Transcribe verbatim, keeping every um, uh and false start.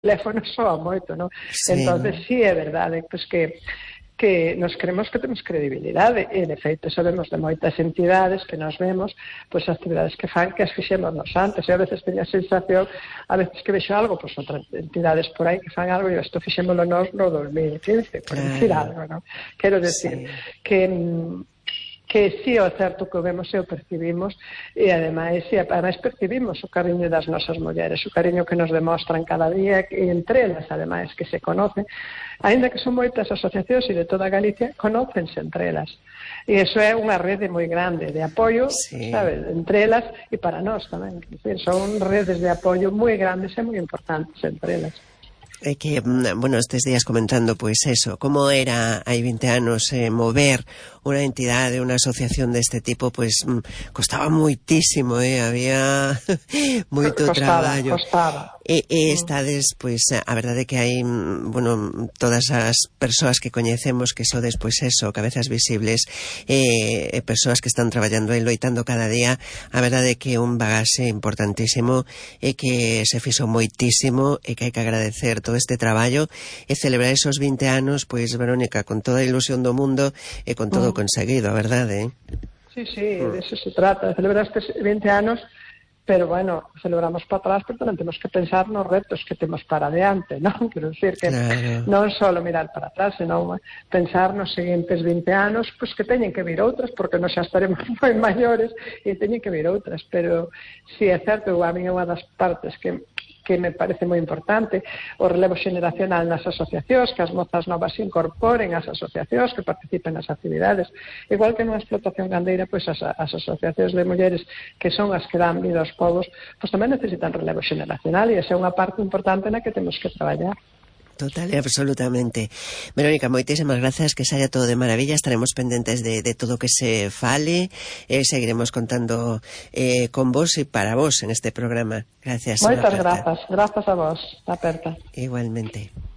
teléfono soa moito, non? Sí. Entonces, sí, é verdade, pois que que nos creemos que temos credibilidade e, de feito, sabemos de moitas entidades que nos vemos, pois as actividades que fan que as fixemos nos antes, e a veces teño a sensación, a veces que vexo algo, pois outras entidades por aí que fan algo e isto fixémolo nos no dos mil quince, por claro. decir algo, non? Quero decir, sí. que que si é certo que o vemos e o percibimos e ademais, e ademais percibimos o cariño das nosas mulleres, o cariño que nos demostran cada día e entre elas, ademais, que se conocen, aínda que son moitas asociacións e de toda Galicia, conócense entre elas. E iso é unha rede moi grande de apoio, sí. sabes, entre elas e para nós tamén. Son redes de apoio moi grandes e moi importantes entre elas. É que, bueno, estes días comentando, pois eso, como era hai vinte anos eh, mover unha entidade, unha asociación deste tipo, pois costaba moitísimo, eh, había moito costaba, traballo. Costaba, E, e estades, pois, a verdade que hai, bueno, todas as persoas que coñecemos que sodes, pois eso, cabezas visibles, e, e persoas que están traballando e loitando cada día, a verdade que é un bagaxe importantísimo e que se fixo moitísimo e que hai que agradecer todo este traballo e celebrar esos vinte anos, pois, Verónica, con toda a ilusión do mundo e con todo mm. conseguido, a verdade, eh? Sí, sí, mm. de eso se trata, de celebrar estes vinte anos. Pero, bueno, celebramos para atrás, pero tamén temos que pensar nos retos que temos para adiante, non? Quero dicir que claro. non só mirar para atrás, senón pensar nos seguintes vinte anos, pois que teñen que vir outras, porque nós xa estaremos moi maiores e teñen que vir outras. Pero, si é certo, a mí é unha das partes que que me parece moi importante, o relevo xeneracional nas asociacións, que as mozas novas se incorporen ás asociacións, que participen nas actividades. Igual que nunha explotación gandeira, pois as, as asociacións de mulleres, que son as que dan vida aos povos, pois tamén necesitan relevo xeneracional, e esa é unha parte importante na que temos que traballar. Total e absolutamente. Verónica, moitísimas grazas, que saia todo de maravilla, estaremos pendentes de, de todo que se fale, e seguiremos contando eh, con vos e para vos en este programa. Gracias. Moitas grazas, grazas a vos, Aperta. Igualmente.